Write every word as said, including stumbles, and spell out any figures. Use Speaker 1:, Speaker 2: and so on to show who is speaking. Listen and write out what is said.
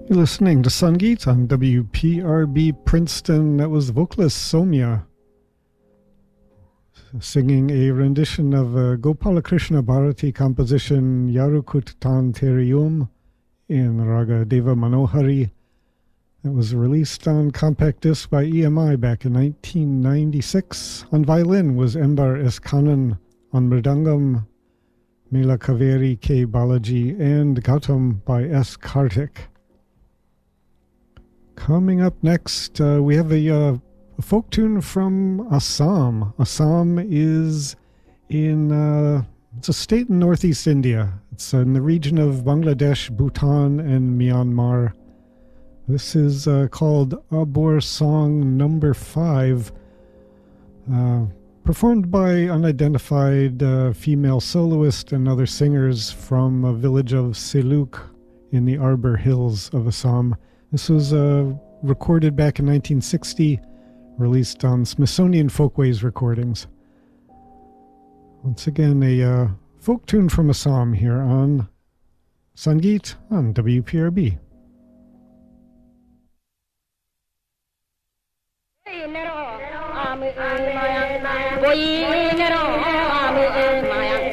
Speaker 1: You're listening to Sangeet on W P R B Princeton. That was vocalist Somya singing a rendition of a Gopalakrishna Bharati composition Yarukut Tan Teriyum in Raga Deva Manohari. It was released on compact disc by E M I back in nineteen ninety-six. On violin was Embar S. Kannan. On mridangam, Mela Kaveri K. Balaji, and Gautam by S. Kartik. Coming up next, uh, we have a, uh, a folk tune from Assam. Assam is in, uh, it's a state in northeast India. It's in the region of Bangladesh, Bhutan, and Myanmar. This is uh, called Abor Song Number Five, uh, performed by unidentified uh, female soloist and other singers from a village of Seluk in the Arbor Hills of Assam. This was uh, recorded back in nineteen sixty, released on Smithsonian Folkways recordings. Once again, a uh, folk tune from Assam here on Sangeet on W P R B.
Speaker 2: Boy,